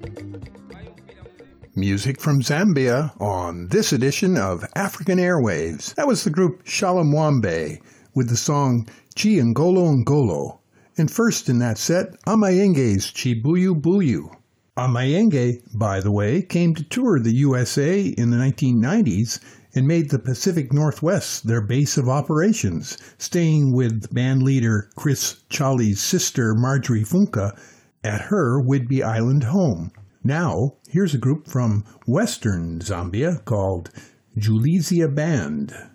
Music from Zambia on this edition of African Airwaves. That was the group Shalamwambe with the song Chi Ngolo Ngolo. And first in that set, Amayenge's Chibuyu Buyu. Amayenge, by the way, came to tour the USA in the 1990s and made the Pacific Northwest their base of operations, staying with bandleader Chris Chali's sister Marjorie Funka at her Whidbey Island home. Now, here's a group from western Zambia called Julizia Band.